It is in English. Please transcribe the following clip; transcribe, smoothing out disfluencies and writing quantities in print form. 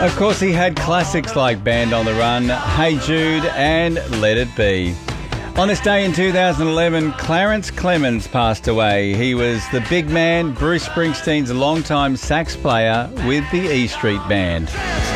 Of course, he had classics like Band on the Run, Hey Jude and Let It Be. On this day in 2011, Clarence Clemens passed away. He was the big man, Bruce Springsteen's longtime sax player with the E Street Band.